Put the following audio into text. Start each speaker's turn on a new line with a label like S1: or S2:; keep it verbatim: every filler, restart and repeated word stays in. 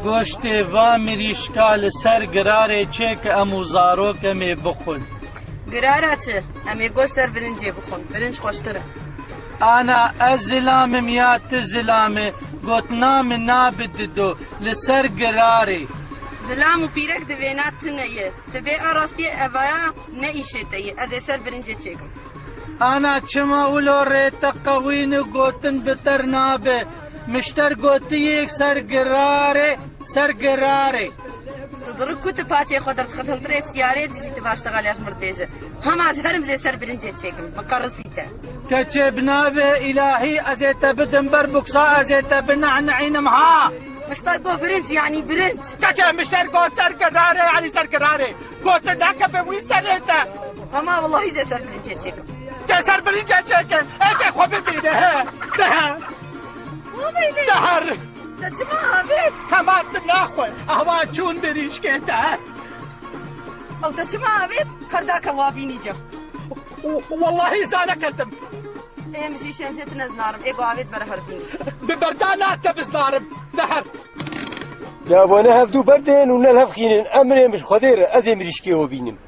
S1: گۆشتێ وا مریشکا لەسەر گرارێ چێ کە ئەموو زارۆکەمێ بخۆن.
S2: گرارە چێ؟ ئەمێ گۆشت سەر برنجێ بخۆن، برنج خۆشترە.
S1: ئانا ئەس زلامم یا تو زلامێ گوتنامە نابددۆ لەسەر گرارێ.
S2: زلام و پیرەک دەوێنات تنەیە، دەبێ ئاڕاستیە ئەڤایە نەئیشێتەیە، ئەزێ سەر برنجێ چێکم.
S1: ئانا چما ولۆ ڕێتە قەوینە گوتن بتەر نابێ، مشتەر گوتیەک سەر گرارێ سەر گرارێ.
S2: دڕک کوتە پاچێ خۆ دەرخەتەنترێ سیارێ دژیتە باشتەغالیاش مردێژە. هەماز هەرم زێ سەر برنجێ چێکم، بەقەڕسیتە.
S1: کەچێ بنابێ ئیلاهی ئەزێتە بدم بەر بوکسا ئەزێتە بنەعنەعینم ها.
S2: مشتەر گۆ برنج یعنی برنج.
S1: کەچێ مشتەر گۆ سەر گرارێ علی سەر گرارێ. گۆتە داکە بە وی سەرێتە.
S2: هەما وەڵڵاهی زێ سەر برنجێ چێکم.
S1: تێ سەر برنجێ چێکن، ئێکێ خۆ ببینە هێ. دەهە. دەهەر.
S2: دەچما ئابێت.
S1: هەماتم ناخۆی، ئەوا چوون بریشکێتە.
S2: ئەو دەچما ئابێت، هەرداکە وا بینی جەم.
S1: واللهی زانە کردم.
S2: ئێمەشی شێنجێت نەزنارم، ئێ باوێت بەرە هەر بینی.
S1: ببەردا ناتە بزنارم، دەهەر.
S3: لا بۆنە هەفتوو بەردێن و نەل هەفخینن، ئەمرێ مش خۆدێرە ئەزێ مریشکێوە بینم.